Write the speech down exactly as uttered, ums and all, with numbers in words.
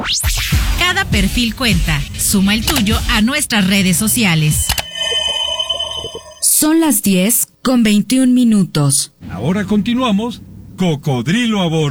Cada perfil cuenta. Suma el tuyo a nuestras redes sociales. Son las diez con veintiún minutos. Ahora continuamos. Cocodrilo a bordo.